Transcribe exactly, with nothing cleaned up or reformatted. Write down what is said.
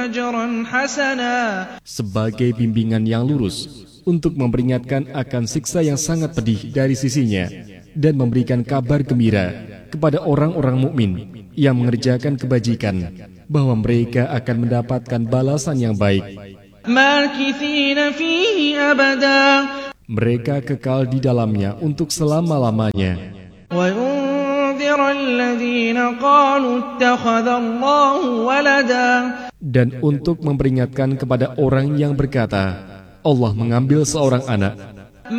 أجرا حسنا sebagai bimbingan yang lurus untuk memperingatkan akan siksa yang sangat pedih dari sisinya dan memberikan kabar gembira kepada orang-orang mukmin yang mengerjakan kebajikan bahwa mereka akan mendapatkan balasan yang baik. ماكثين فيه أبدا Mereka kekal di dalamnya untuk selama-lamanya. وينذر الذين قالوا اتخذ الله ولدا Dan untuk memperingatkan kepada orang yang berkata, Allah mengambil seorang anak,